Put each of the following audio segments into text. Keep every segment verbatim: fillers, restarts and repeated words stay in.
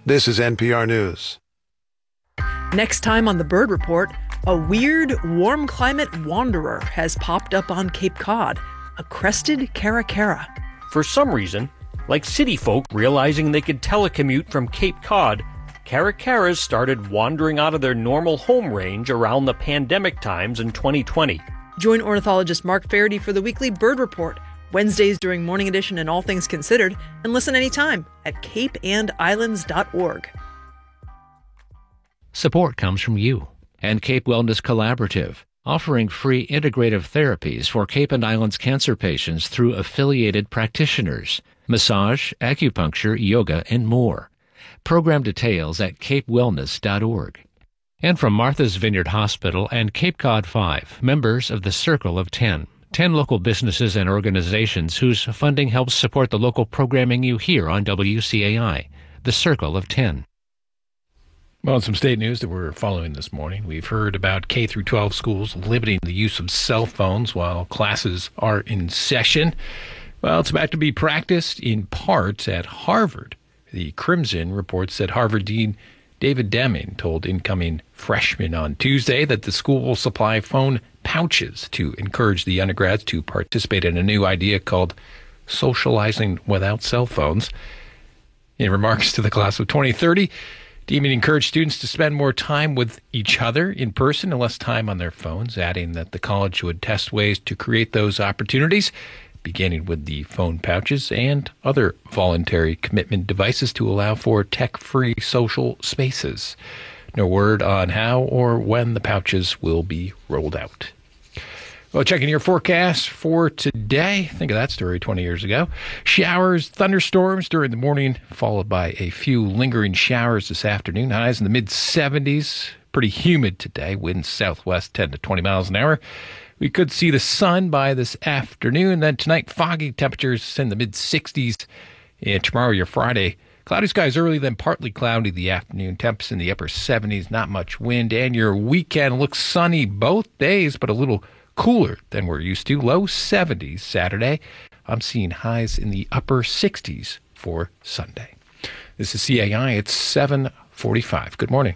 This is N P R News. Next time on the Bird Report, a weird, warm climate wanderer has popped up on Cape Cod, a crested caracara. For some reason, like city folk realizing they could telecommute from Cape Cod, caracaras started wandering out of their normal home range around the pandemic times in twenty twenty. Join ornithologist Mark Faraday for the weekly Bird Report, Wednesdays during Morning Edition and All Things Considered, and listen anytime at cape and islands dot org. Support comes from you and Cape Wellness Collaborative, offering free integrative therapies for Cape and Islands cancer patients through affiliated practitioners, massage, acupuncture, yoga, and more. Program details at cape wellness dot org. And from Martha's Vineyard Hospital and Cape Cod five, members of the Circle of ten. ten local businesses and organizations whose funding helps support the local programming you hear on W C A I, the Circle of ten. Well, some state news that we're following this morning. We've heard about K through twelve schools limiting the use of cell phones while classes are in session. Well, it's about to be practiced in part at Harvard. The Crimson reports that Harvard Dean David Deming told incoming freshmen on Tuesday that the school will supply phone pouches to encourage the undergrads to participate in a new idea called socializing without cell phones. In remarks to the class of twenty thirty, Deming encouraged students to spend more time with each other in person and less time on their phones, adding that the college would test ways to create those opportunities, beginning with the phone pouches and other voluntary commitment devices to allow for tech-free social spaces. No word on how or when the pouches will be rolled out. Well, checking your forecast for today. Think of that story twenty years ago. Showers, thunderstorms during the morning, followed by a few lingering showers this afternoon. Highs in the mid seventies. Pretty humid today. Winds southwest ten to twenty miles an hour. We could see the sun by this afternoon. Then tonight, foggy temperatures in the mid sixties. And tomorrow, your Friday, cloudy skies early, then partly cloudy the afternoon. Temps in the upper seventies, not much wind. And your weekend looks sunny both days, but a little cooler than we're used to. Low seventies Saturday. I'm seeing highs in the upper sixties for Sunday. This is C A I. It's seven forty-five. Good morning.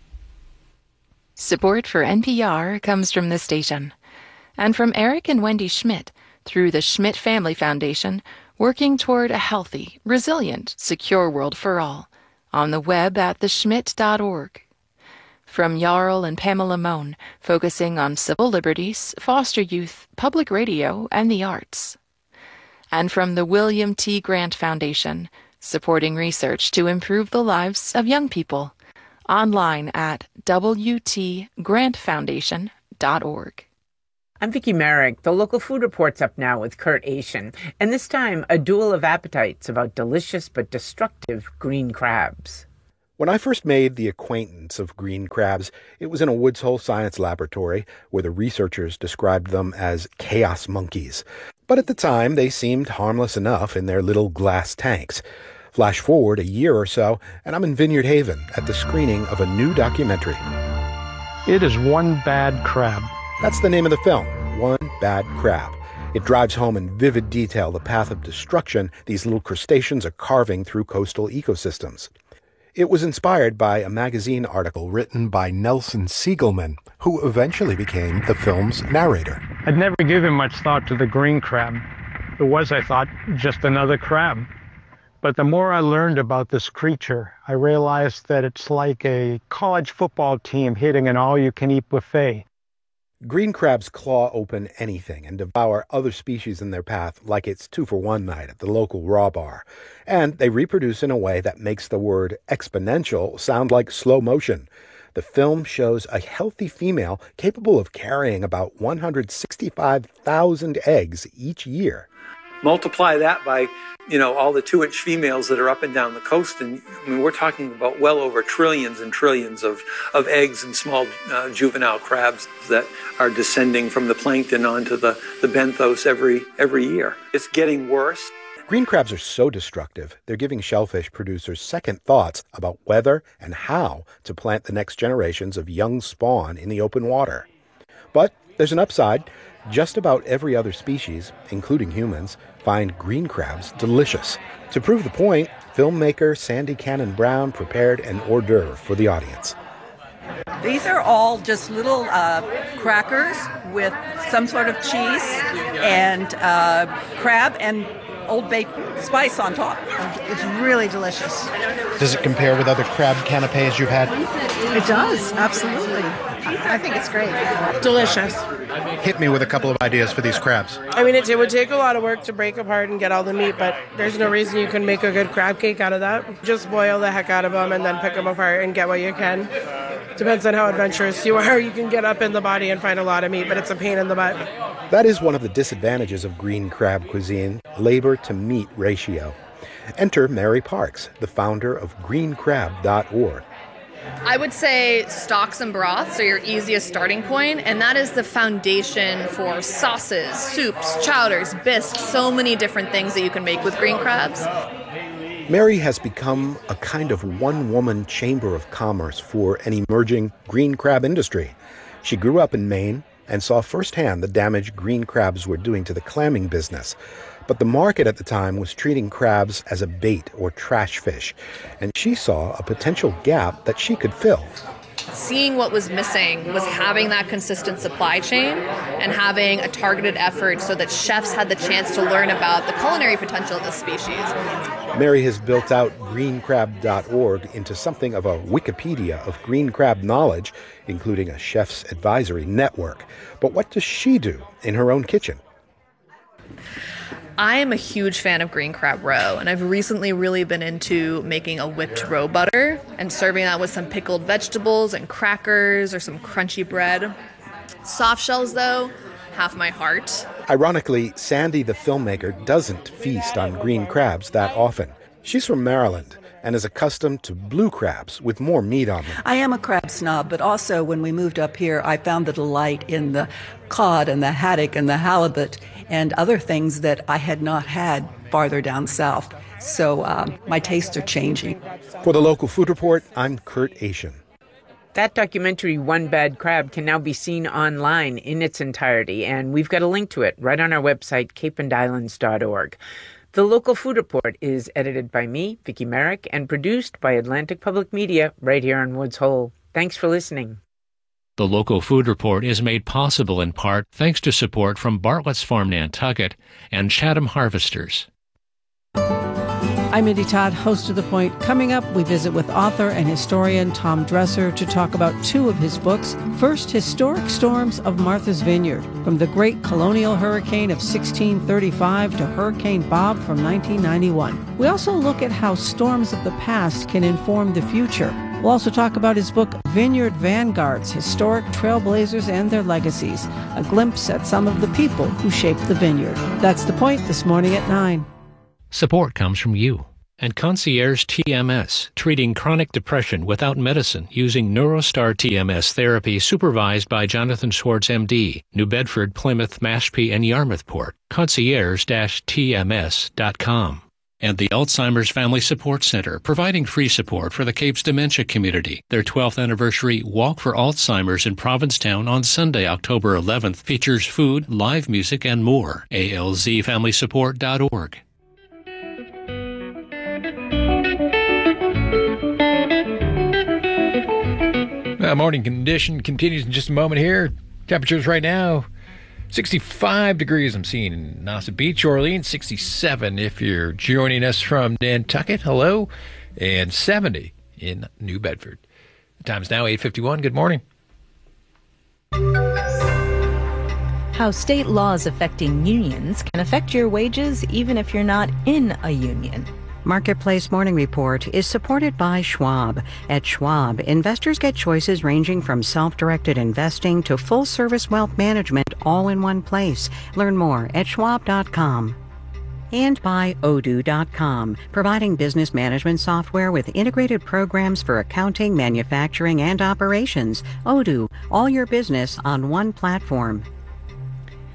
Support for N P R comes from this station and from Eric and Wendy Schmidt through the Schmidt Family Foundation, working toward a healthy, resilient, secure world for all. On the web at the schmidt dot org. From Jarl and Pamela Mohn, focusing on civil liberties, foster youth, public radio, and the arts. And from the William T. Grant Foundation, supporting research to improve the lives of young people. Online at w t grant foundation dot org. I'm Vicki Merrick. The local food report's up now with Kurt Asian. And this time, a duel of appetites about delicious but destructive green crabs. When I first made the acquaintance of green crabs, it was in a Woods Hole science laboratory where the researchers described them as chaos monkeys. But at the time, they seemed harmless enough in their little glass tanks. Flash forward a year or so, and I'm in Vineyard Haven at the screening of a new documentary. It is One Bad Crab. That's the name of the film, One Bad Crab. It drives home in vivid detail the path of destruction these little crustaceans are carving through coastal ecosystems. It was inspired by a magazine article written by Nelson Siegelman, who eventually became the film's narrator. I'd never given much thought to the green crab. It was, I thought, just another crab. But the more I learned about this creature, I realized that it's like a college football team hitting an all-you-can-eat buffet. Green crabs claw open anything and devour other species in their path like it's two-for-one night at the local raw bar. And they reproduce in a way that makes the word exponential sound like slow motion. The film shows a healthy female capable of carrying about one hundred sixty-five thousand eggs each year. Multiply that by, you know, all the two-inch females that are up and down the coast, and I mean, we're talking about well over trillions and trillions of, of eggs and small uh, juvenile crabs that are descending from the plankton onto the, the benthos every every year. It's getting worse. Green crabs are so destructive, they're giving shellfish producers second thoughts about whether and how to plant the next generations of young spawn in the open water. But There's an upside. Just about every other species, including humans, find green crabs delicious. To prove the point, filmmaker Sandy Cannon Brown prepared an hors d'oeuvre for the audience. These are all just little uh, crackers with some sort of cheese and uh, crab and Old Bay spice on top. It's really delicious. Does it compare with other crab canapés you've had? It does, absolutely. I think it's great. Delicious. Hit me with a couple of ideas for these crabs. I mean, it, it would take a lot of work to break apart and get all the meat, but there's no reason you can make a good crab cake out of that. Just boil the heck out of them and then pick them apart and get what you can. Depends on how adventurous you are. You can get up in the body and find a lot of meat, but it's a pain in the butt. That is one of the disadvantages of green crab cuisine, labor to meat ratio. Enter Mary Parks, the founder of green crab dot org. I would say stocks and broths are your easiest starting point, and that is the foundation for sauces, soups, chowders, bisques, so many different things that you can make with green crabs. Mary has become a kind of one-woman chamber of commerce for an emerging green crab industry. She grew up in Maine and saw firsthand the damage green crabs were doing to the clamming business. But the market at the time was treating crabs as a bait or trash fish, and she saw a potential gap that she could fill. Seeing what was missing was having that consistent supply chain and having a targeted effort so that chefs had the chance to learn about the culinary potential of this species. Mary has built out green crab dot org into something of a Wikipedia of green crab knowledge, including a chef's advisory network. But what does she do in her own kitchen? I am a huge fan of green crab roe, and I've recently really been into making a whipped roe butter and serving that with some pickled vegetables and crackers or some crunchy bread. Soft shells, though, have my heart. Ironically, Sandy, the filmmaker, doesn't feast on green crabs that often. She's from Maryland and is accustomed to blue crabs with more meat on them. I am a crab snob, but also when we moved up here, I found the delight in the cod and the haddock and the halibut and other things that I had not had farther down south. So um, my tastes are changing. For the Local Food Report, I'm Kurt Asian. That documentary, One Bad Crab, can now be seen online in its entirety, and we've got a link to it right on our website, cape and islands dot org. The Local Food Report is edited by me, Vicki Merrick, and produced by Atlantic Public Media right here in Woods Hole. Thanks for listening. The Local Food Report is made possible in part thanks to support from Bartlett's Farm Nantucket and Chatham Harvesters. I'm Mindy Todd, host of The Point. Coming up, we visit with author and historian Tom Dresser to talk about two of his books. First, Historic Storms of Martha's Vineyard, from the great colonial hurricane of sixteen thirty-five to Hurricane Bob from nineteen ninety-one. We also look at how storms of the past can inform the future. We'll also talk about his book, Vineyard Vanguards, Historic Trailblazers and Their Legacies, a glimpse at some of the people who shaped the vineyard. That's The Point this morning at nine. Support comes from you and Concierge T M S, treating chronic depression without medicine using NeuroStar T M S therapy supervised by Jonathan Schwartz, M D, New Bedford, Plymouth, Mashpee, and Yarmouthport. concierge dash T M S dot com. And the Alzheimer's Family Support Center, providing free support for the Cape's dementia community. Their twelfth anniversary Walk for Alzheimer's in Provincetown on Sunday, October eleventh, features food, live music, and more. A L Z family support dot org. Well, morning condition continues in just a moment here. Temperatures right now, sixty-five degrees I'm seeing in Nauset Beach, Orleans, sixty-seven if you're joining us from Nantucket, hello, and seventy in New Bedford. The time's now eight fifty-one. Good morning. How state laws affecting unions can affect your wages even if you're not in a union. Marketplace Morning Report is supported by Schwab. At Schwab, investors get choices ranging from self-directed investing to full-service wealth management all in one place. Learn more at schwab dot com. And by Odoo dot com, providing business management software with integrated programs for accounting, manufacturing, and operations. Odoo, all your business on one platform.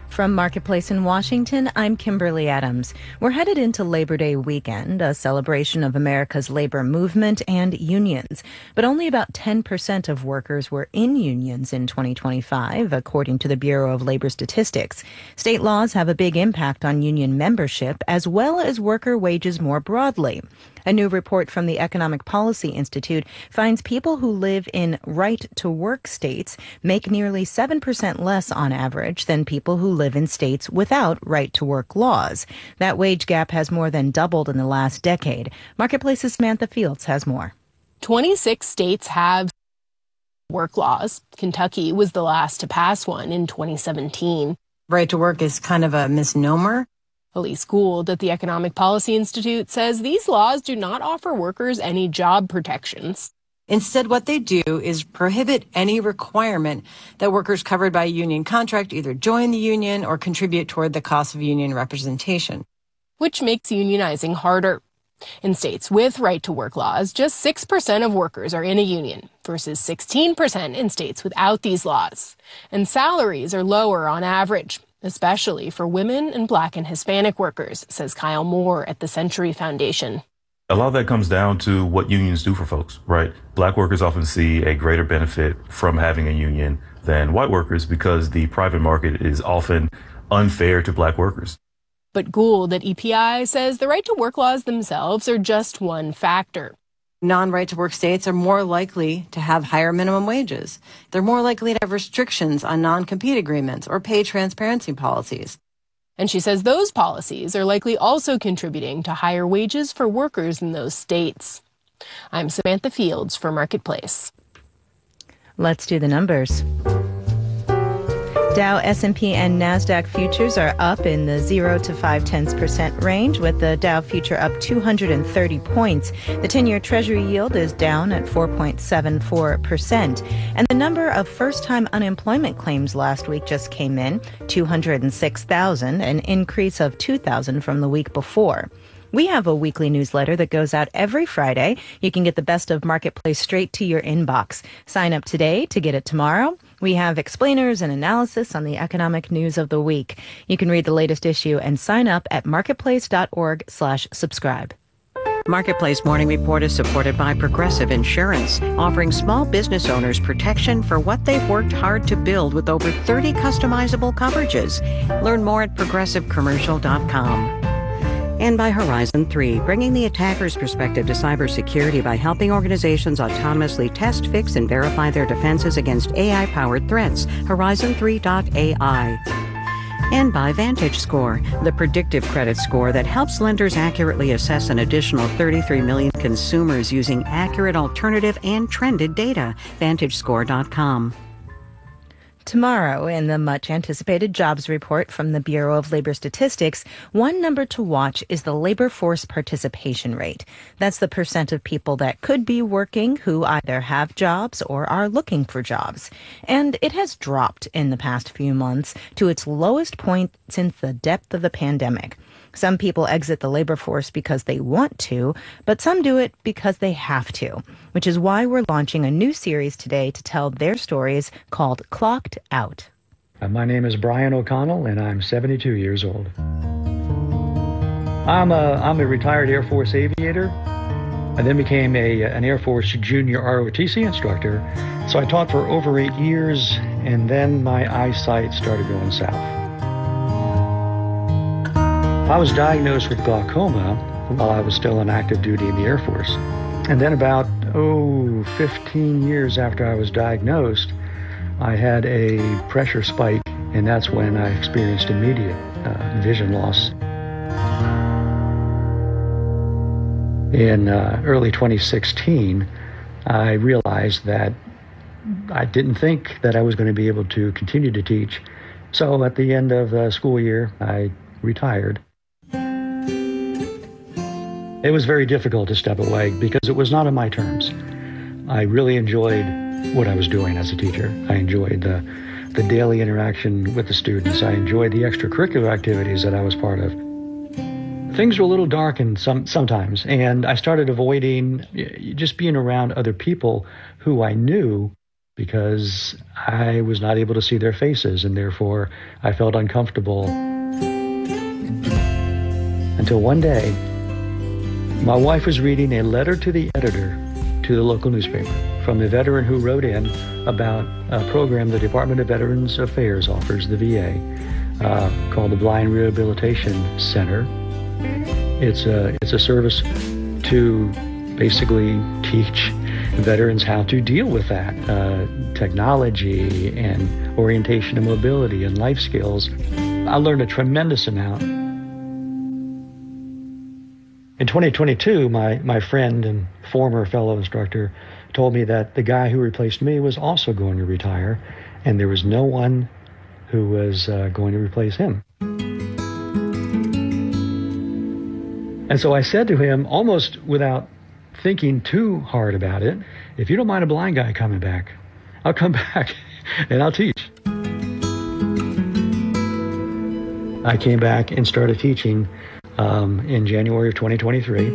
From Marketplace in Washington, I'm Kimberly Adams. We're headed into Labor Day weekend, a celebration of America's labor movement and unions. But only about ten percent of workers were in unions in twenty twenty-five, according to the Bureau of Labor Statistics. State laws have a big impact on union membership, as well as worker wages more broadly. A new report from the Economic Policy Institute finds people who live in right-to-work states make nearly seven percent less on average than people who live in states without right-to-work laws. That wage gap has more than doubled in the last decade. Marketplace's Samantha Fields has more. twenty-six states have work laws. Kentucky was the last to pass one in twenty seventeen. Right to work is kind of a misnomer. Elise Gould at the Economic Policy Institute says these laws do not offer workers any job protections. Instead, what they do is prohibit any requirement that workers covered by a union contract either join the union or contribute toward the cost of union representation. Which makes unionizing harder. In states with right-to-work laws, just six percent of workers are in a union versus sixteen percent in states without these laws. And salaries are lower on average, especially for women and Black and Hispanic workers, says Kyle Moore at the Century Foundation. A lot of that comes down to what unions do for folks, right? Black workers often see a greater benefit from having a union than white workers because the private market is often unfair to Black workers. But Gould at E P I says the right-to-work laws themselves are just one factor. Non-right-to-work states are more likely to have higher minimum wages. They're more likely to have restrictions on non-compete agreements or pay transparency policies. And she says those policies are likely also contributing to higher wages for workers in those states. I'm Samantha Fields for Marketplace. Let's do the numbers. Dow, S and P, and NASDAQ futures are up in the zero to five tenths percent range, with the Dow future up two hundred thirty points. The ten-year Treasury yield is down at four point seven four percent. And the number of first-time unemployment claims last week just came in, two hundred six thousand, an increase of two thousand from the week before. We have a weekly newsletter that goes out every Friday. You can get the best of Marketplace straight to your inbox. Sign up today to get it tomorrow. We have explainers and analysis on the economic news of the week. You can read the latest issue and sign up at marketplace.org slash subscribe. Marketplace Morning Report is supported by Progressive Insurance, offering small business owners protection for what they've worked hard to build with over thirty customizable coverages. Learn more at progressive commercial dot com. And by Horizon three, bringing the attacker's perspective to cybersecurity by helping organizations autonomously test, fix, and verify their defenses against A I-powered threats. Horizon three dot A I. And by VantageScore, the predictive credit score that helps lenders accurately assess an additional thirty-three million consumers using accurate alternative and trended data. Vantage Score dot com. Tomorrow, in the much-anticipated jobs report from the Bureau of Labor Statistics, one number to watch is the labor force participation rate. That's the percent of people that could be working who either have jobs or are looking for jobs. And it has dropped in the past few months to its lowest point since the depth of the pandemic. Some people exit the labor force because they want to, but some do it because they have to, which is why we're launching a new series today to tell their stories called Clocked Out. Uh, my name is Brian O'Connell, and I'm seventy-two years old. I'm a, I'm a retired Air Force aviator. I then became a, an Air Force junior R O T C instructor, so I taught for over eight years, and then my eyesight started going south. I was diagnosed with glaucoma while I was still on active duty in the Air Force. And then about, oh, fifteen years after I was diagnosed, I had a pressure spike, and that's when I experienced immediate uh, vision loss. In uh, early twenty sixteen, I realized that I didn't think that I was going to be able to continue to teach. So at the end of the school year, I retired. It was very difficult to step away because it was not on my terms. I really enjoyed what I was doing as a teacher. I enjoyed the, the daily interaction with the students. I enjoyed the extracurricular activities that I was part of. Things were a little dark and some, sometimes, and I started avoiding just being around other people who I knew because I was not able to see their faces, and therefore I felt uncomfortable. Until one day, my wife was reading a letter to the editor to the local newspaper from a veteran who wrote in about a program the Department of Veterans Affairs offers, the V A, uh, called the Blind Rehabilitation Center. It's a, it's a service to basically teach veterans how to deal with that, uh, technology and orientation and mobility and life skills. I learned a tremendous amount. In twenty twenty-two, my, my friend and former fellow instructor told me that the guy who replaced me was also going to retire, and there was no one who was uh, going to replace him. And so I said to him, almost without thinking too hard about it, if you don't mind a blind guy coming back, I'll come back and I'll teach. I came back and started teaching um, in January of twenty twenty-three.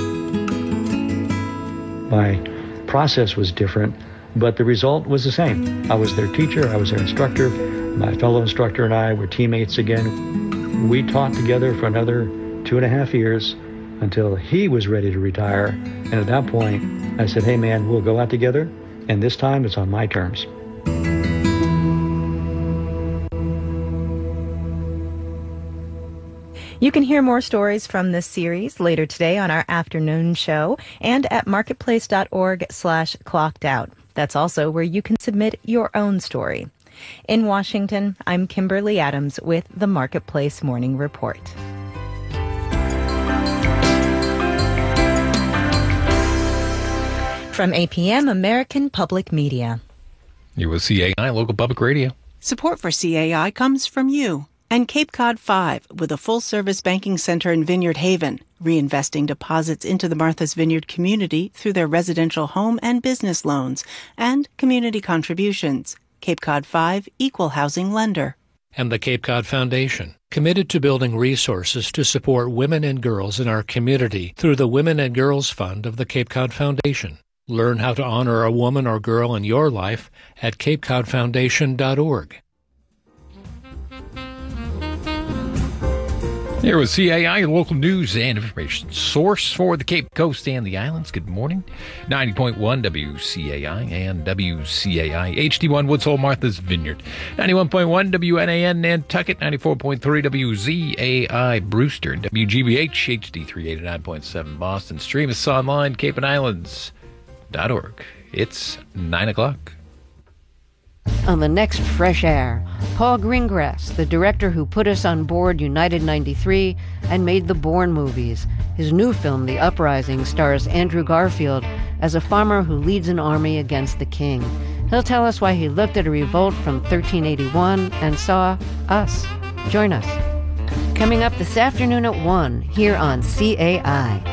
My process was different, but the result was the same. I was their teacher, I was their instructor. My fellow instructor and I were teammates again. We taught together for another two and a half years until he was ready to retire. And at that point, I said, hey man, we'll go out together, and this time it's on my terms. You can hear more stories from this series later today on our afternoon show and at marketplace.org slash clocked out. That's also where you can submit your own story. In Washington, I'm Kimberly Adams with the Marketplace Morning Report. From A P M, American Public Media. You're with C A I, local public radio. Support for C A I comes from you and Cape Cod five, with a full-service banking center in Vineyard Haven, reinvesting deposits into the Martha's Vineyard community through their residential home and business loans and community contributions. Cape Cod five, Equal Housing Lender. And the Cape Cod Foundation, committed to building resources to support women and girls in our community through the Women and Girls Fund of the Cape Cod Foundation. Learn how to honor a woman or girl in your life at cape cod foundation dot org. Here with C A I, your local news and information source for the Cape Coast and the islands. Good morning. ninety point one W C A I and W C A I H D one Woods Hole, Martha's Vineyard. ninety-one point one W N A N Nantucket. ninety-four point three W Z A I Brewster. And W G B H H D three eighty-nine point seven Boston. Stream us online, cape and islands dot org. It's nine o'clock. On the next Fresh Air, Paul Greengrass, the director who put us on board United ninety-three and made the Bourne movies. His new film, The Uprising, stars Andrew Garfield as a farmer who leads an army against the king. He'll tell us why he looked at a revolt from thirteen eighty-one and saw us. Join us. Coming up this afternoon at one, here on C A I.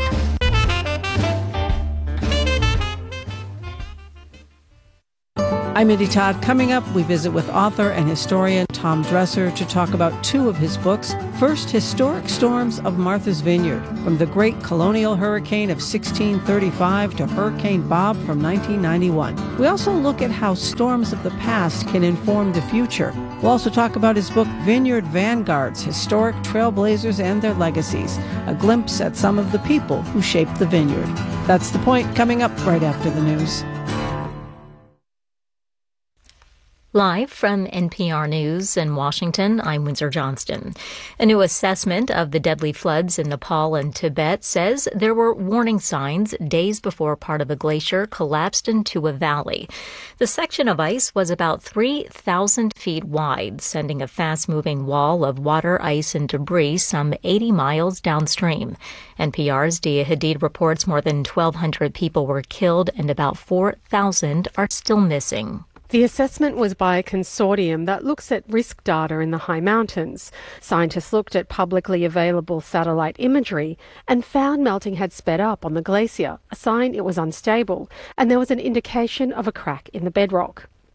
I'm Mindy Todd. Coming up, we visit with author and historian Tom Dresser to talk about two of his books. First, Historic Storms of Martha's Vineyard, from the great colonial hurricane of sixteen thirty-five to Hurricane Bob from nineteen ninety-one. We also look at how storms of the past can inform the future. We'll also talk about his book, Vineyard Vanguards, Historic Trailblazers and Their Legacies, a glimpse at some of the people who shaped the vineyard. That's The Point, coming up right after the news. Live from N P R News in Washington, I'm Windsor Johnston. A new assessment of the deadly floods in Nepal and Tibet says there were warning signs days before part of a glacier collapsed into a valley. The section of ice was about three thousand feet wide, sending a fast-moving wall of water, ice, and debris some eighty miles downstream. N P R's Dia Hadid reports more than twelve hundred people were killed and about four thousand are still missing. The assessment was by a consortium that looks at risk data in the high mountains. Scientists looked at publicly available satellite imagery and found melting had sped up on the glacier, a sign it was unstable, and there was an indication of a crack in the bedrock.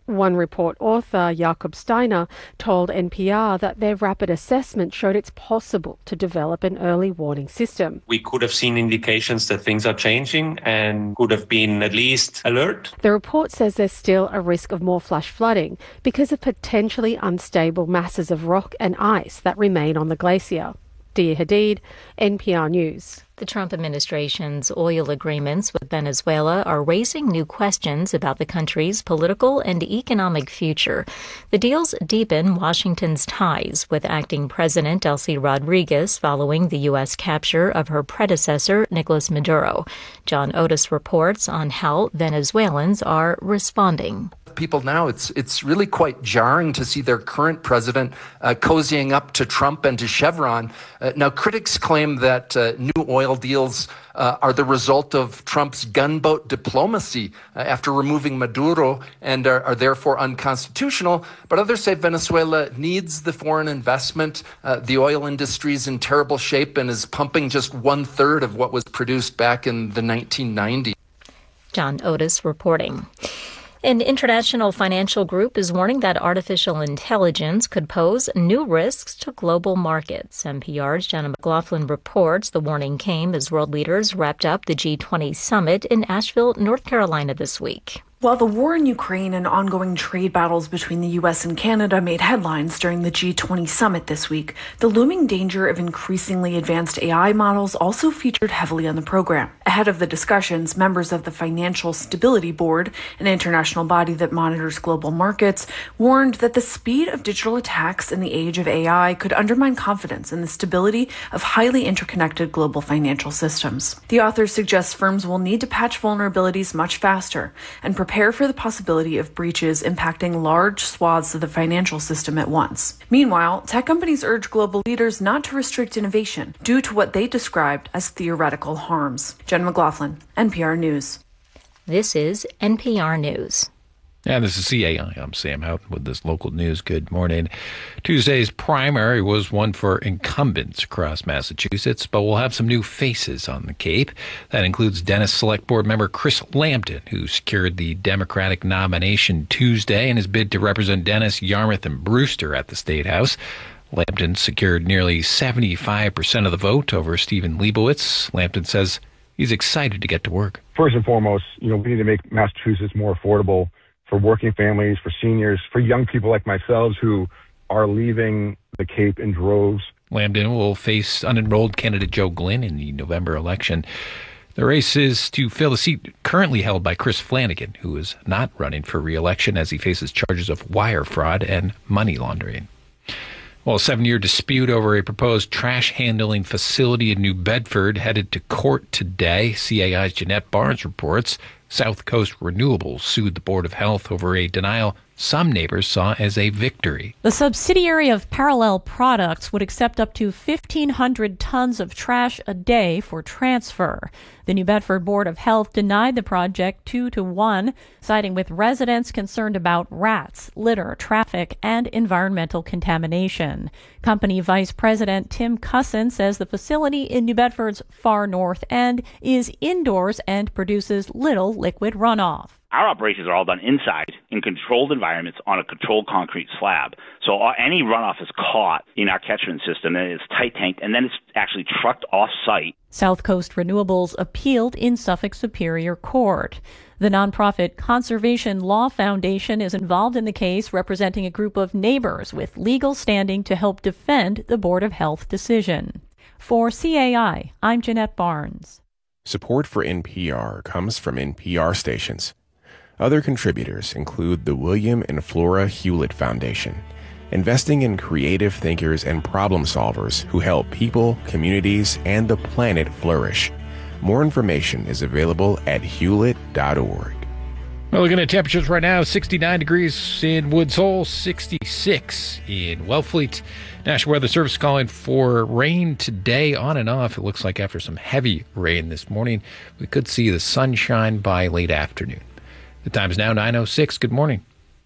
One Report author, Jakob Steiner, told N P R that their rapid assessment showed it's possible to develop an early warning system. We could have seen indications that things are changing and could have been at least alert. The report says there's still a risk of more flash flooding because of potentially unstable masses of rock and ice that remain on the glacier. Dia Hadid, N P R News. The Trump administration's oil agreements with Venezuela are raising new questions about the country's political and economic future. The deals deepen Washington's ties with acting President Delcy Rodriguez following the U S capture of her predecessor, Nicolas Maduro. John Otis reports on how Venezuelans are responding. People now, it's it's really quite jarring to see their current president uh, cozying up to Trump and to Chevron. Uh, now, critics claim that uh, new oil deals uh, are the result of Trump's gunboat diplomacy uh, after removing Maduro and are, are therefore unconstitutional. But others say Venezuela needs the foreign investment. Uh, the oil industry is in terrible shape and is pumping just one third of what was produced back in the nineteen nineties. John Otis reporting. An international financial group is warning that artificial intelligence could pose new risks to global markets. N P R's Jenna McLaughlin reports the warning came as world leaders wrapped up the G twenty summit in Asheville, North Carolina this week. While the war in Ukraine and ongoing trade battles between the U S and Canada made headlines during the G twenty summit this week, the looming danger of increasingly advanced A I models also featured heavily on the program. Ahead of the discussions, members of the Financial Stability Board, an international body that monitors global markets, warned that the speed of digital attacks in the age of A I could undermine confidence in the stability of highly interconnected global financial systems. The authors suggest firms will need to patch vulnerabilities much faster and prepare for the possibility of breaches impacting large swaths of the financial system at once. Meanwhile, tech companies urge global leaders not to restrict innovation due to what they described as theoretical harms. Jen McLaughlin, N P R News. This is N P R News. And this is C A I. I'm Sam Houghton with this local news. Good morning. Tuesday's primary was one for incumbents across Massachusetts, but we'll have some new faces on the Cape. That includes Dennis Select Board member Chris Lambton, who secured the Democratic nomination Tuesday in his bid to represent Dennis, Yarmouth, and Brewster at the State House. Lambton secured nearly seventy-five percent of the vote over Stephen Leibowitz. Lambton says he's excited to get to work. First and foremost, you know, we need to make Massachusetts more affordable for working families, for seniors, for young people like myself who are leaving the Cape in droves. Lambton will face unenrolled candidate Joe Glynn in the November election. The race is to fill the seat currently held by Chris Flanagan, who is not running for re-election as he faces charges of wire fraud and money laundering. Well, a seven-year dispute over a proposed trash handling facility in New Bedford headed to court today. C A I's Jeanette Barnes reports South Coast Renewables sued the Board of Health over a denial some neighbors saw as a victory. The subsidiary of Parallel Products would accept up to fifteen hundred tons of trash a day for transfer. The New Bedford Board of Health denied the project two to one, siding with residents concerned about rats, litter, traffic, and environmental contamination. Company Vice President Tim Cusson says the facility in New Bedford's far north end is indoors and produces little liquid runoff. Our operations are all done inside in controlled environments on a controlled concrete slab. So any runoff is caught in our catchment system and it's tight tanked and then it's actually trucked off site. South Coast Renewables appealed in Suffolk Superior Court. The nonprofit Conservation Law Foundation is involved in the case, representing a group of neighbors with legal standing to help defend the Board of Health decision. For C A I, I'm Jeanette Barnes. Support for N P R comes from N P R stations. Other contributors include the William and Flora Hewlett Foundation, investing in creative thinkers and problem solvers who help people, communities, and the planet flourish. More information is available at hewlett dot org. Well, looking at temperatures right now, sixty-nine degrees in Woods Hole, sixty-six in Wellfleet. National Weather Service calling for rain today on and off. It looks like after some heavy rain this morning, we could see the sunshine by late afternoon. The time is now nine oh six. Good morning.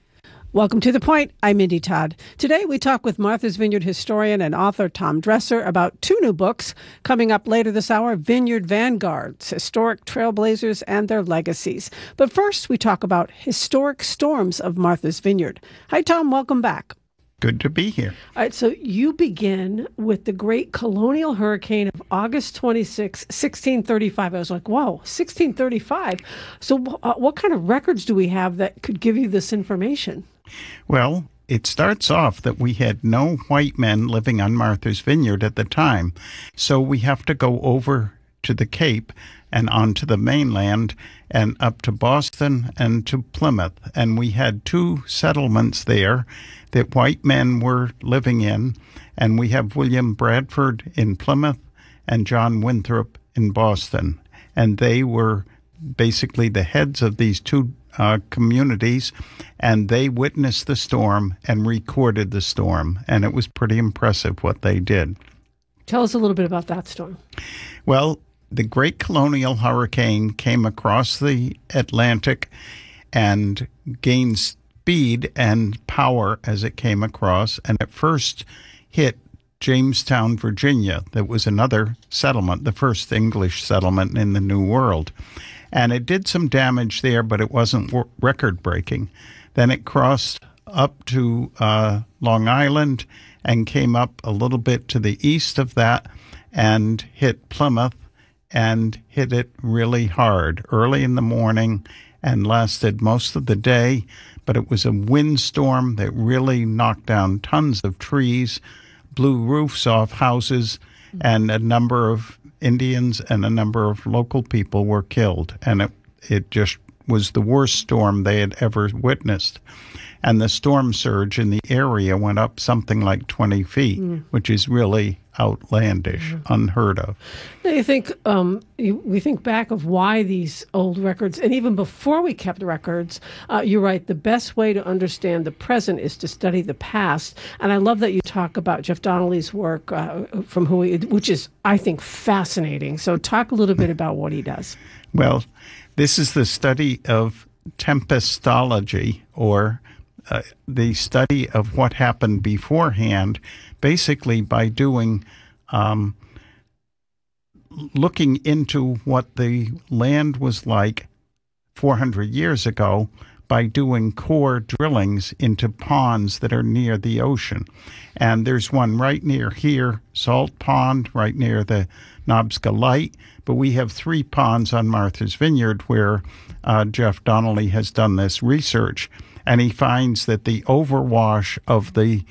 Welcome to The Point. I'm Mindy Todd. Today we talk with Martha's Vineyard historian and author Tom Dresser about two new books coming up later this hour, Vineyard Vanguards, Historic Trailblazers and Their Legacies. But first we talk about historic storms of Martha's Vineyard. Hi, Tom. Welcome back. Good to be here. All right, so you begin with the great colonial hurricane of August twenty-sixth, sixteen thirty-five. I was like, whoa, sixteen thirty-five. So uh, what kind of records do we have that could give you this information? Well, it starts off that we had no white men living on Martha's Vineyard at the time. So we have to go over to the Cape and onto the mainland and up to Boston and to Plymouth. And we had two settlements there that white men were living in. And we have William Bradford in Plymouth and John Winthrop in Boston. And they were basically the heads of these two uh, communities, and they witnessed the storm and recorded the storm. And it was pretty impressive what they did. Tell us a little bit about that storm. Well, the great colonial hurricane came across the Atlantic and gained speed and power as it came across, and it first hit Jamestown, Virginia. That was another settlement, the first English settlement in the New World. And it did some damage there, but it wasn't record-breaking. Then it crossed up to uh, Long Island and came up a little bit to the east of that and hit Plymouth and hit it really hard early in the morning and lasted most of the day. But it was a windstorm that really knocked down tons of trees, blew roofs off houses, and a number of Indians and a number of local people were killed. And it, it just was the worst storm they had ever witnessed. And the storm surge in the area went up something like twenty feet, mm. which is really outlandish, mm. unheard of. Now you think, um, you, we think back of why these old records, and even before we kept records, uh, you're right, the best way to understand the present is to study the past. And I love that you talk about Jeff Donnelly's work, uh, from who he, which is, I think, fascinating. So talk a little bit about what he does. Well, this is the study of tempestology, or Uh, the study of what happened beforehand, basically by doing, um, looking into what the land was like four hundred years ago by doing core drillings into ponds that are near the ocean. And there's one right near here, Salt Pond, right near the Nobska Light. But we have three ponds on Martha's Vineyard where uh, Jeff Donnelly has done this research. And he finds that the overwash of the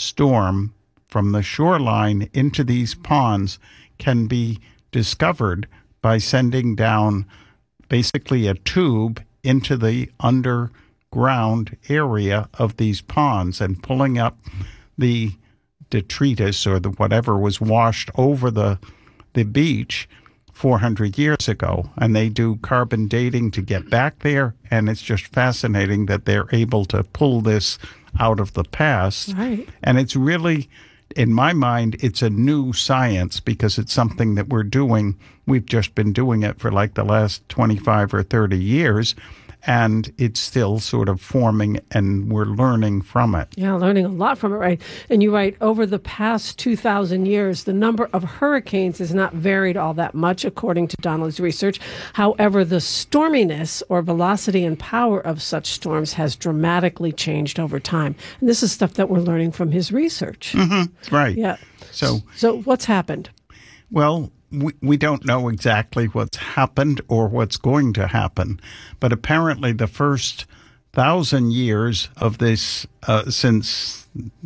storm from the shoreline into these ponds can be discovered by sending down basically a tube into the underground area of these ponds and pulling up the detritus or the whatever was washed over the the beach four hundred years ago. And they do carbon dating to get back there, and it's just fascinating that they're able to pull this out of the past. Right. And it's really, in my mind, it's a new science because it's something that we're doing. We've just been doing it for like the last twenty-five or thirty years, and it's still sort of forming, and we're learning from it. Yeah, learning a lot from it, right? And you write, over the past two thousand years, the number of hurricanes has not varied all that much, according to Donnelly's research. However, the storminess or velocity and power of such storms has dramatically changed over time. And this is stuff that we're learning from his research. Mm-hmm. Right. Yeah. So, so what's happened? Well, we, we don't know exactly what's happened or what's going to happen, but apparently the first thousand years of this, uh, since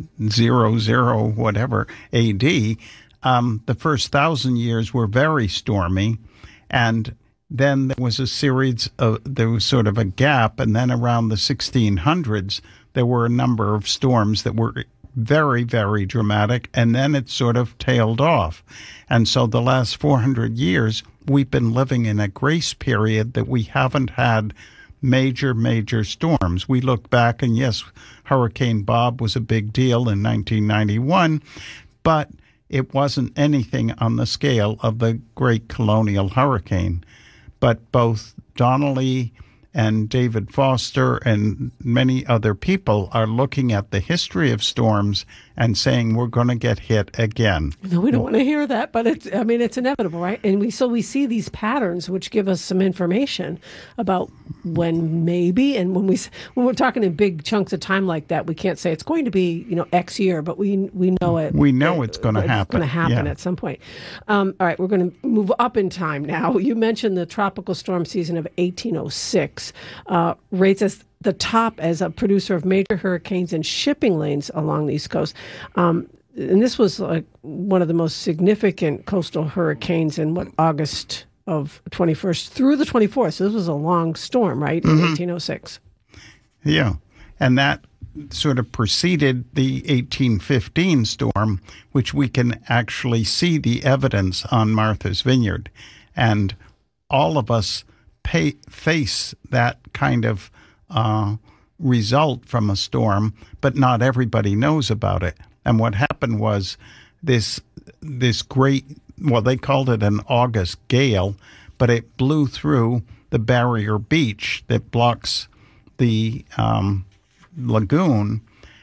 zero, zero, whatever, A D, um, the first thousand years were very stormy, and then there was a series of, there was sort of a gap, and then around the sixteen hundreds, there were a number of storms that were very, very dramatic, and then it sort of tailed off. And so the last four hundred years, we've been living in a grace period that we haven't had major, major storms. We look back, and yes, Hurricane Bob was a big deal in nineteen ninety-one, but it wasn't anything on the scale of the great colonial hurricane. But both Donnelly and David Foster and many other people are looking at the history of storms and saying we're going to get hit again. No, we don't want to hear that, but it's, I mean, it's inevitable, right? And we so we see these patterns which give us some information about when maybe, and when we when we're talking in big chunks of time like that, we can't say it's going to be, you know, X year, but we we know it. We know it, it's going to happen. It's going to happen yeah. at some point. Um, all right, we're going to move up in time now. You mentioned the tropical storm season of eighteen oh six. Uh, rates as the top as a producer of major hurricanes and shipping lanes along the East Coast. Um, and this was like one of the most significant coastal hurricanes in what, August of twenty-first through the twenty-fourth. So this was a long storm, right? Mm-hmm. In eighteen oh six. Yeah. And that sort of preceded the eighteen fifteen storm, which we can actually see the evidence on Martha's Vineyard. And all of us pay, face that kind of uh, result from a storm, but not everybody knows about it. And what happened was this this great, well, they called it an August gale, but it blew through the barrier beach that blocks the um, lagoon,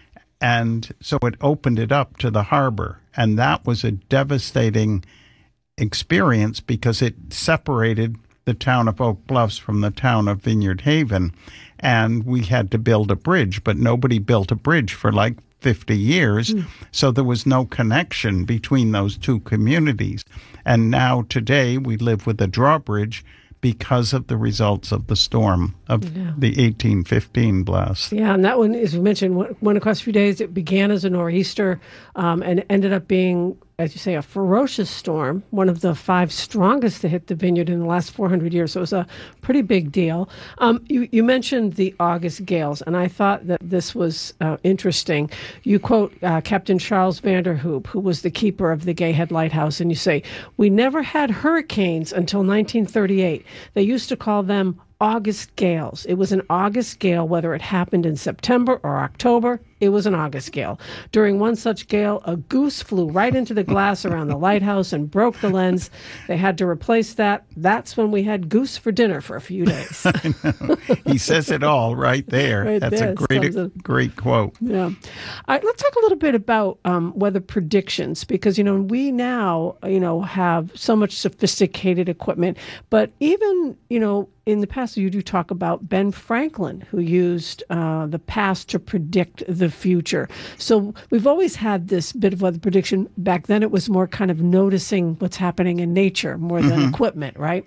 and so it opened it up to the harbor. And that was a devastating experience because it separated the town of Oak Bluffs from the town of Vineyard Haven, and we had to build a bridge, but nobody built a bridge for like fifty years, mm. so there was no connection between those two communities. And now today we live with a drawbridge because of the results of the storm of yeah. the eighteen fifteen blast. Yeah, and that one, as we mentioned, went across a few days. It began as a nor'easter um, and ended up being, as you say, a ferocious storm, one of the five strongest to hit the Vineyard in the last four hundred years. So it was a pretty big deal. Um, you, you mentioned the August gales, and I thought that this was uh, interesting. You quote uh, Captain Charles Vanderhoop, who was the keeper of the Gay Head Lighthouse, and you say, "We never had hurricanes until nineteen thirty-eight. They used to call them August gales. It was an August gale, whether it happened in September or October. It was an August gale. During one such gale, a goose flew right into the glass around the lighthouse and broke the lens. They had to replace that. That's when we had goose for dinner for a few days." I know. He says it all right there. Right That's there. a great, a, great quote. Yeah. All right, let's talk a little bit about um, weather predictions, because, you know, we now, you know, have so much sophisticated equipment, but even, you know, in the past, you do talk about Ben Franklin, who used uh, the past to predict the future. So we've always had this bit of weather prediction. Back then, it was more kind of noticing what's happening in nature more than mm-hmm. equipment, right?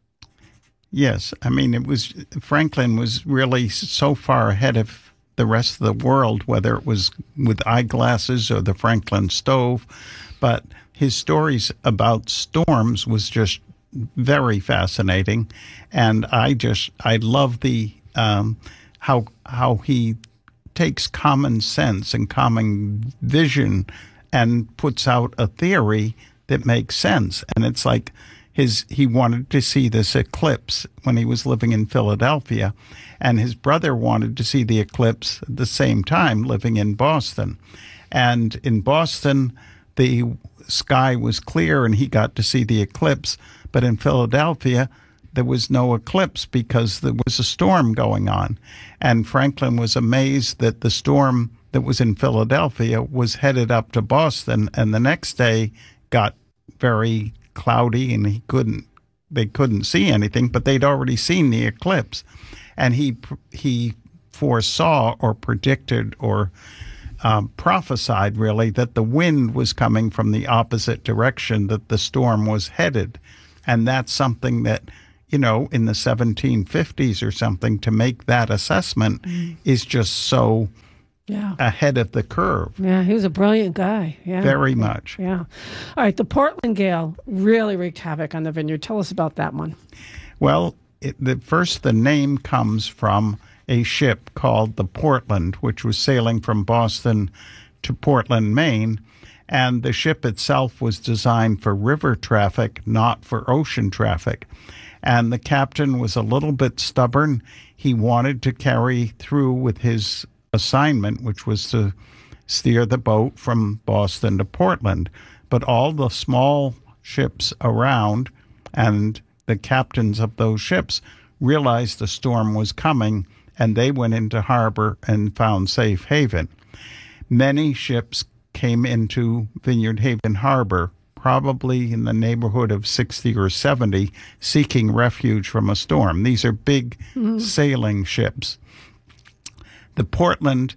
Yes. I mean, it was Franklin was really so far ahead of the rest of the world, whether it was with eyeglasses or the Franklin stove. But his stories about storms was just very fascinating, and I just I love the um, how how he takes common sense and common vision and puts out a theory that makes sense. And it's like his he wanted to see this eclipse when he was living in Philadelphia, and his brother wanted to see the eclipse at the same time, living in Boston. And in Boston, the sky was clear and he got to see the eclipse. But in Philadelphia, there was no eclipse because there was a storm going on. And Franklin was amazed that the storm that was in Philadelphia was headed up to Boston, and the next day got very cloudy and he couldn't they couldn't see anything, but they'd already seen the eclipse. And he he foresaw or predicted or Um, prophesied, really, that the wind was coming from the opposite direction that the storm was headed. And that's something that, you know, in the seventeen fifties or something, to make that assessment mm. is just so yeah. ahead of the curve. Yeah, he was a brilliant guy. Yeah, Very much. Yeah. All right, the Portland gale really wreaked havoc on the Vineyard. Tell us about that one. Well, it, the first, the name comes from a ship called the Portland, which was sailing from Boston to Portland, Maine. And the ship itself was designed for river traffic, not for ocean traffic. And the captain was a little bit stubborn. He wanted to carry through with his assignment, which was to steer the boat from Boston to Portland. But all the small ships around and the captains of those ships realized the storm was coming, and they went into harbor and found safe haven. Many ships came into Vineyard Haven Harbor, probably in the neighborhood of sixty or seventy, seeking refuge from a storm. These are big mm-hmm. sailing ships. The Portland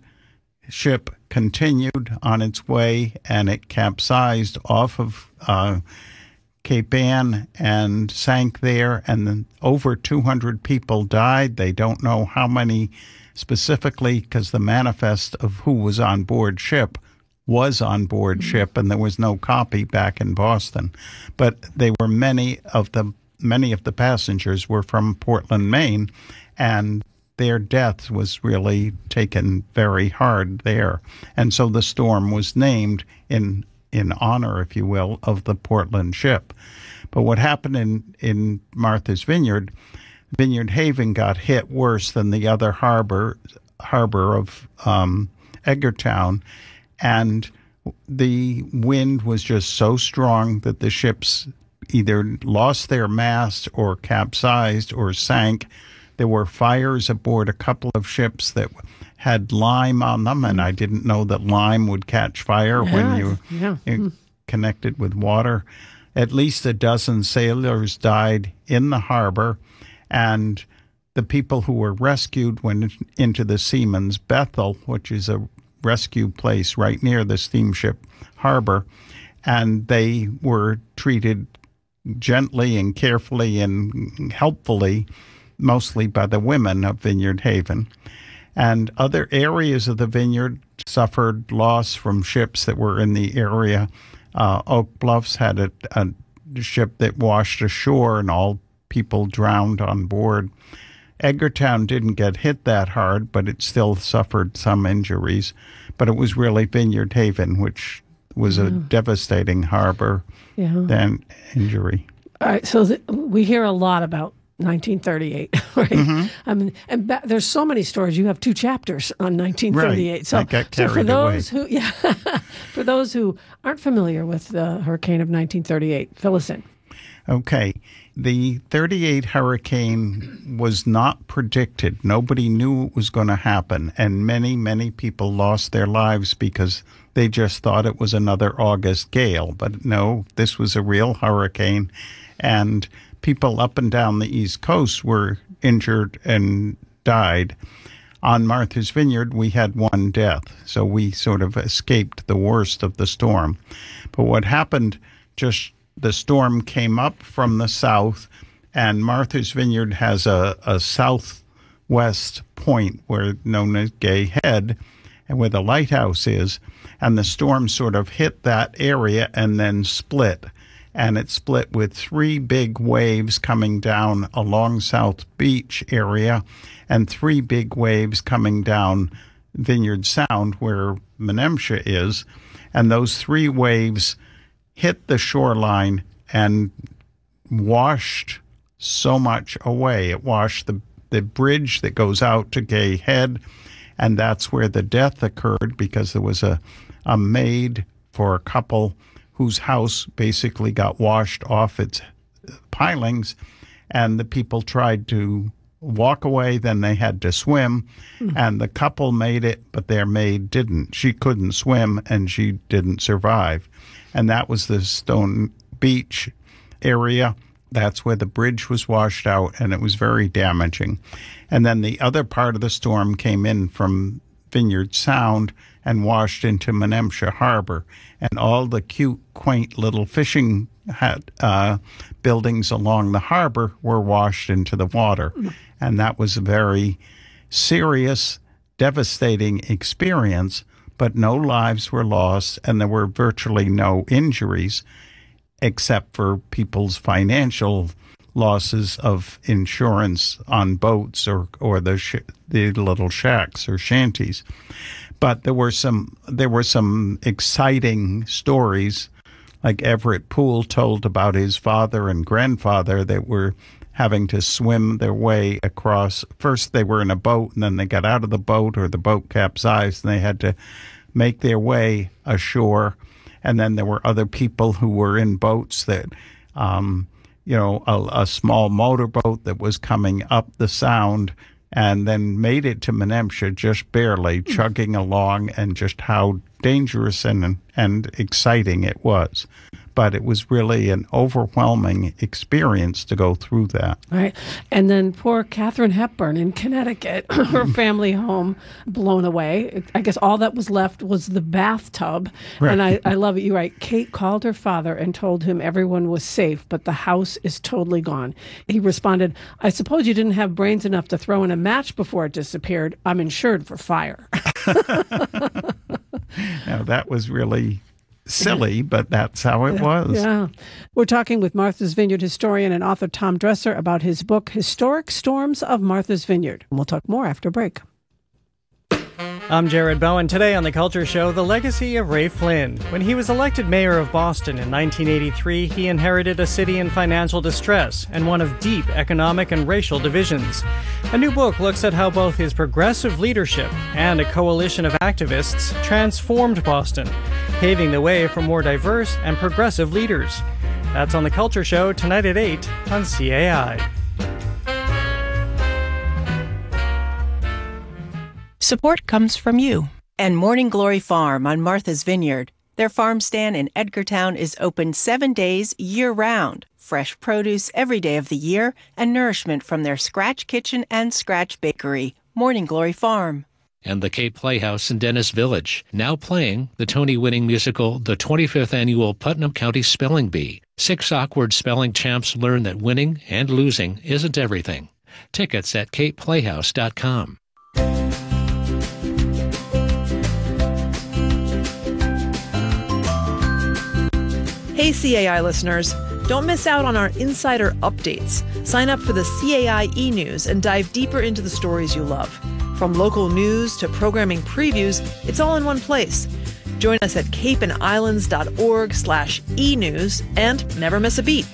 ship continued on its way, and it capsized off of uh, Cape Ann and sank there, and then over two hundred people died. They don't know how many specifically, because the manifest of who was on board ship was on board mm-hmm. ship, and there was no copy back in Boston. But they were many of the many of the passengers were from Portland, Maine, and their death was really taken very hard there. And so the storm was named in in honor, if you will, of the Portland ship. But what happened in, in Martha's Vineyard, Vineyard Haven got hit worse than the other harbor harbor of um, Edgartown, and the wind was just so strong that the ships either lost their mast or capsized or sank. There were fires aboard a couple of ships that had lime on them, and I didn't know that lime would catch fire yeah, when you yeah. mm. connected with water. At least a dozen sailors died in the harbor, and the people who were rescued went into the Seamen's Bethel, which is a rescue place right near the steamship harbor, and they were treated gently and carefully and helpfully, mostly by the women of Vineyard Haven. And other areas of the vineyard suffered loss from ships that were in the area. Uh, Oak Bluffs had a, a ship that washed ashore and all people drowned on board. Edgartown didn't get hit that hard, but it still suffered some injuries. But it was really Vineyard Haven, which was yeah. a devastating harbor yeah. than injury. All right, so th- we hear a lot about nineteen thirty-eight, right? Mm-hmm. I mean, and ba- there's so many stories. You have two chapters on nineteen thirty-eight. Right. So, I got so for carried those away. who, yeah, for those who aren't familiar with the hurricane of nineteen thirty-eight, fill us in. Okay. The thirty-eight hurricane was not predicted. Nobody knew it was going to happen. And many, many people lost their lives because they just thought it was another August gale. But no, this was a real hurricane. And people up and down the East Coast were injured and died. On Martha's Vineyard, we had one death. So we sort of escaped the worst of the storm. But what happened, just the storm came up from the south, and Martha's Vineyard has a, a southwest point where known as Gay Head, and where the lighthouse is, and the storm sort of hit that area and then split. And it split with three big waves coming down along South Beach area and three big waves coming down Vineyard Sound where Menemsha is. And those three waves hit the shoreline and washed so much away. It washed the, the bridge that goes out to Gay Head, and that's where the death occurred because there was a, a maid for a couple whose house basically got washed off its pilings, and the people tried to walk away, then they had to swim, mm. and the couple made it, but their maid didn't. She couldn't swim, and she didn't survive. And that was the Stone Beach area. That's where the bridge was washed out, and it was very damaging. And then the other part of the storm came in from Vineyard Sound and washed into Menemsha Harbor. And all the cute, quaint little fishing hat, uh, buildings along the harbor were washed into the water. And that was a very serious, devastating experience, but no lives were lost, and there were virtually no injuries, except for people's financial losses of insurance on boats or, or the sh- the little shacks or shanties. But there were some there were some exciting stories, like Everett Poole told about his father and grandfather that were having to swim their way across. First they were in a boat, and then they got out of the boat, or the boat capsized, and they had to make their way ashore. And then there were other people who were in boats that um, you know, a, a small motorboat that was coming up the Sound and then made it to Menemsha just barely, chugging along, and just how dangerous and and exciting it was. But it was really an overwhelming experience to go through that. Right. And then poor Katharine Hepburn in Connecticut, her family home blown away. I guess all that was left was the bathtub. Right. And I, I love it. You're right. Kate called her father and told him everyone was safe, but the house is totally gone. He responded, I suppose you didn't have brains enough to throw in a match before it disappeared. I'm insured for fire. Now, that was really silly, but that's how it was. Yeah. We're talking with Martha's Vineyard historian and author Tom Dresser about his book, Historic Storms of Martha's Vineyard. We'll talk more after break. I'm Jared Bowen. Today on The Culture Show, the legacy of Ray Flynn. When he was elected mayor of Boston in nineteen eighty-three, he inherited a city in financial distress and one of deep economic and racial divisions. A new book looks at how both his progressive leadership and a coalition of activists transformed Boston, paving the way for more diverse and progressive leaders. That's on The Culture Show tonight at eight on C A I. Support comes from you and Morning Glory Farm on Martha's Vineyard. Their farm stand in Edgartown is open seven days year-round. Fresh produce every day of the year and nourishment from their Scratch Kitchen and Scratch Bakery. Morning Glory Farm. And the Cape Playhouse in Dennis Village, now playing the Tony-winning musical, the twenty-fifth Annual Putnam County Spelling Bee. Six awkward spelling champs learn that winning and losing isn't everything. Tickets at cape playhouse dot com. Hey C A I listeners, don't miss out on our insider updates. Sign up for the C A I e-news and dive deeper into the stories you love. From local news to programming previews, it's all in one place. Join us at cape and islands dot org slash e-news and never miss a beat.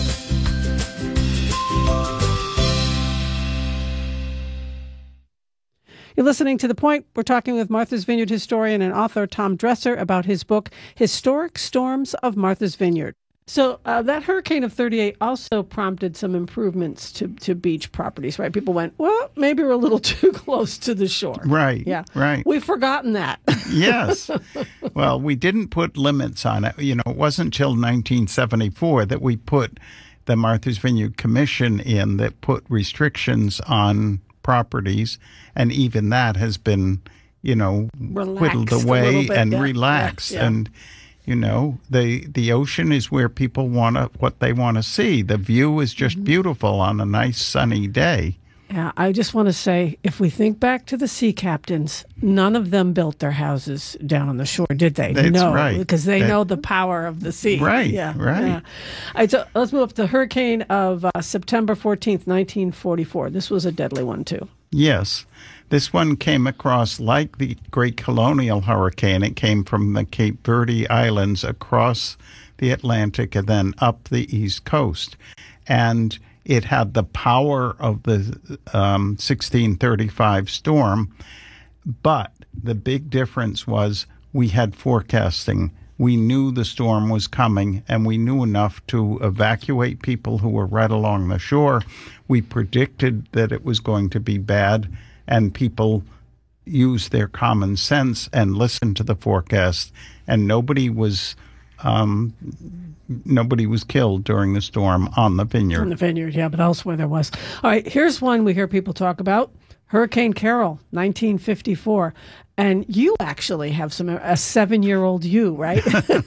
You're listening to The Point. We're talking with Martha's Vineyard historian and author Tom Dresser about his book, Historic Storms of Martha's Vineyard. So uh, that hurricane of thirty-eight also prompted some improvements to, to beach properties, right? People went, well, maybe we're a little too close to the shore. Right, yeah. right. We've forgotten that. Yes. Well, we didn't put limits on it. You know, it wasn't until nineteen seventy-four that we put the Martha's Vineyard Commission in that put restrictions on properties, and even that has been, you know, relaxed whittled away bit, and yeah, relaxed. Yeah, yeah. And, you know, the the ocean is where people want to, what they want to see. The view is just mm-hmm. beautiful on a nice sunny day. Yeah, I just want to say, if we think back to the sea captains, none of them built their houses down on the shore, did they? That's no, right. because they that, know the power of the sea. Right, yeah, right. Yeah. All right, so let's move up to the hurricane of uh, September fourteenth, nineteen forty-four. This was a deadly one, too. Yes. This one came across like the Great Colonial Hurricane. It came from the Cape Verde Islands across the Atlantic and then up the East Coast. And it had the power of the um, sixteen thirty-five storm. But the big difference was we had forecasting. We knew the storm was coming, and we knew enough to evacuate people who were right along the shore. We predicted that it was going to be bad, and people used their common sense and listened to the forecast, and nobody was um, nobody was killed during the storm on the vineyard. On the vineyard, yeah, but elsewhere there was. All right, here's one we hear people talk about. Hurricane Carol, nineteen fifty-four. And you actually have some a seven-year-old you, right?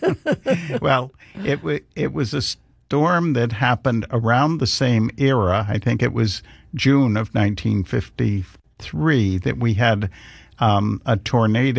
Well, it, w- it was a storm that happened around the same era. I think it was June of nineteen fifty-three that we had um, a tornado